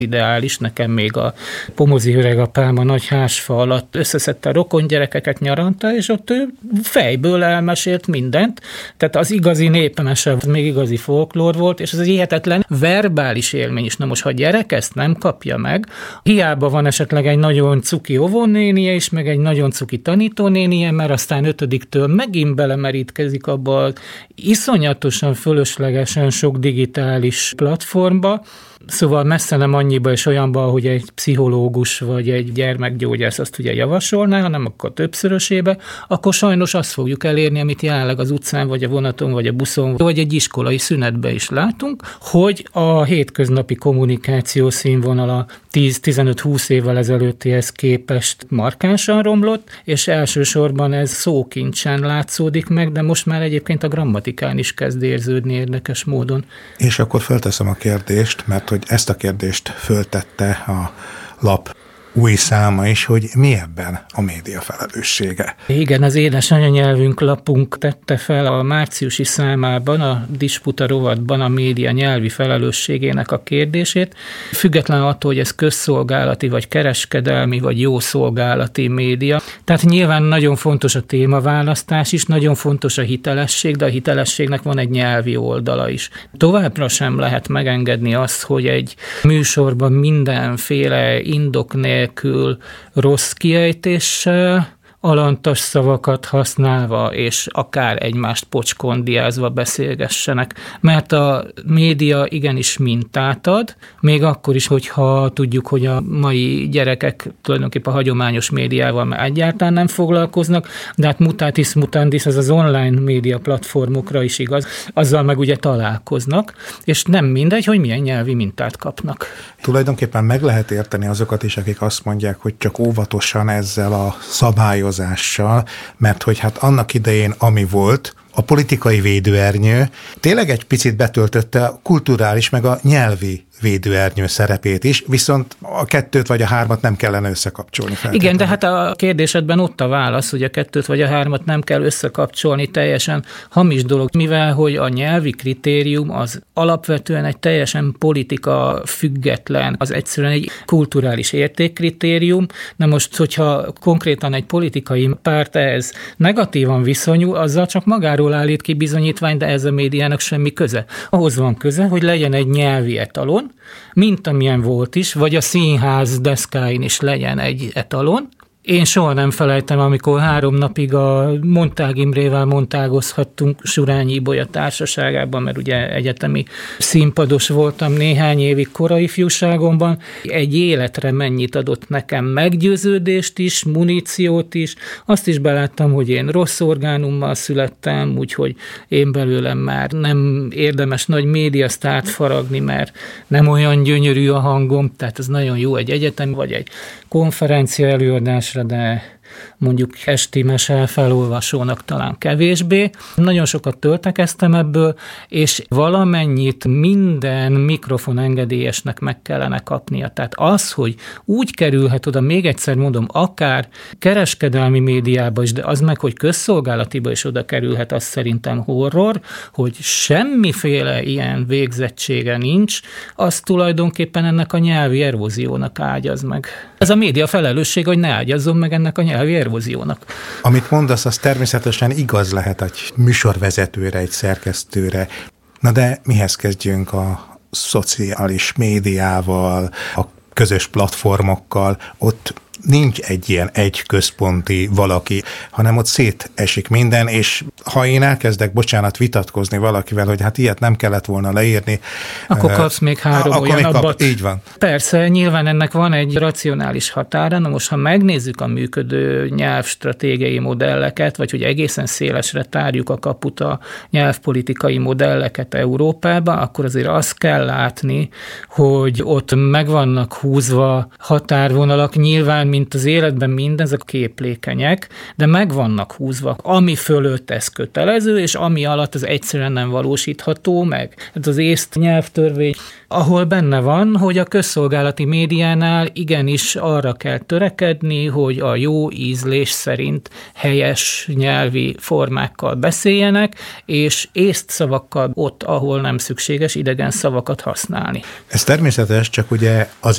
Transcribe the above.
ideális, nekem még a Pomozi öreg apám a nagy házfa alatt összeszedte a rokongyerekeket nyaranta, és ott ő fejből elmesélt mindent. Tehát az igazi népmese, még igazi folklór volt, és ez egy hihetetlen verbális élmény is. Na most, ha a gyerek ezt nem kapja meg, hiába van esetleg egy nagyon cuki óvónénie is, meg egy nagyon cuki tanítónénie, mert aztán 5-től megint belemerítkezik abba az iszonyatosan fölöslegesen sok digitális platformba, szóval messze nem annyiba és olyanba, hogy egy pszichológus vagy egy gyermekgyógyász azt ugye javasolná, hanem akkor többszörösébe, akkor sajnos azt fogjuk elérni, amit jelenleg az utcán, vagy a vonaton, vagy a buszon, vagy egy iskolai szünetben is látunk, hogy a hétköznapi kommunikáció színvonala 10-15-20 évvel ezelőttihez képest markánsan romlott, és elsősorban ez szókincsen látszódik meg, de most már egyébként a grammatikán is kezd érződni érdekes módon. És akkor felteszem a kérdést, mert hogy ezt a kérdést föltette a lap új száma is, hogy mi ebben a média felelőssége. Igen, az Édes Anyanyelvünk lapunk tette fel a márciusi számában, a Disputa rovatban a média nyelvi felelősségének a kérdését. Független attól, hogy ez közszolgálati, vagy kereskedelmi, vagy jószolgálati média. Tehát nyilván nagyon fontos a témaválasztás is, nagyon fontos a hitelesség, de a hitelességnek van egy nyelvi oldala is. Továbbra sem lehet megengedni azt, hogy egy műsorban mindenféle indok nélkül rossz kiejtéssel, alantas szavakat használva, és akár egymást pocskondiázva beszélgessenek. Mert a média igenis mintát ad, még akkor is, hogyha tudjuk, hogy a mai gyerekek tulajdonképpen a hagyományos médiával már egyáltalán nem foglalkoznak, de hát mutatis mutandis, ez az online média platformokra is igaz, azzal meg ugye találkoznak, és nem mindegy, hogy milyen nyelvi mintát kapnak. Tulajdonképpen meg lehet érteni azokat is, akik azt mondják, hogy csak óvatosan ezzel a szabályozással, mert hogy hát annak idején, ami volt, a politikai védőernyő tényleg egy picit betöltötte a kulturális meg a nyelvi védőernyő szerepét is, viszont a 2 vagy a 3 nem kellene összekapcsolni. Igen, de hát a kérdésedben ott a válasz, hogy a 2 vagy a 3 nem kell összekapcsolni, teljesen hamis dolog, mivel hogy a nyelvi kritérium az alapvetően egy teljesen politika független, az egyszerűen egy kulturális értékkritérium. Na most, hogyha konkrétan egy politikai párt ehhez negatívan viszonyul, azzal csak magáról állít ki bizonyítvány, de ez a médiának semmi köze. Ahhoz van köze, hogy legyen egy nyelvi etalon, mint amilyen volt is, vagy a színház deszkáin is legyen egy etalon. Én soha nem felejtem, amikor 3 napig a Montág Imrével montágozhattunk Surányi Ibolya társaságában, mert ugye egyetemi színpados voltam néhány évig korai ifjúságomban. Egy életre mennyit adott nekem meggyőződést is, muníciót is. Azt is beláttam, hogy én rossz orgánummal születtem, úgyhogy én belőlem már nem érdemes nagy médiasztárt faragni, mert nem olyan gyönyörű a hangom, tehát ez nagyon jó egy egyetem, vagy egy konferencia előadásra, de mondjuk esti mese felolvasónak talán kevésbé. Nagyon sokat töltekeztem ebből, és valamennyit minden mikrofon engedélyesnek meg kellene kapnia. Tehát az, hogy úgy kerülhet oda, még egyszer mondom, akár kereskedelmi médiába is, de az meg, hogy közszolgálatiba is oda kerülhet, az szerintem horror, hogy semmiféle ilyen végzettsége nincs, az tulajdonképpen ennek a nyelvi eróziónak ágyaz meg. Ez a média felelősség, hogy ne ágyazzon meg ennek a nyelvi eróziónak. Amit mondasz, az természetesen igaz lehet egy műsorvezetőre, egy szerkesztőre. Na de mihez kezdjünk a szociális médiával, a közös platformokkal? Ott nincs egy ilyen egy központi valaki, hanem ott szétesik minden, és ha én elkezdek, vitatkozni valakivel, hogy hát ilyet nem kellett volna leírni. Akkor kapsz még 3 olyan abbat. Így van. Persze, nyilván ennek van egy racionális határa. Na most, ha megnézzük a működő nyelvstratégiai modelleket, vagy hogy egészen szélesre tárjuk a kaput a nyelvpolitikai modelleket Európában, akkor azért azt kell látni, hogy ott meg vannak húzva határvonalak, nyilván mint az életben mindezek képlékenyek, de meg vannak húzva, ami fölött ez kötelező, és ami alatt ez egyszerűen nem valósítható meg. Ez az észt nyelvtörvény, ahol benne van, hogy a közszolgálati médiánál igenis arra kell törekedni, hogy a jó ízlés szerint helyes nyelvi formákkal beszéljenek, és észt szavakkal ott, ahol nem szükséges idegen szavakat használni. Ez természetes, csak ugye az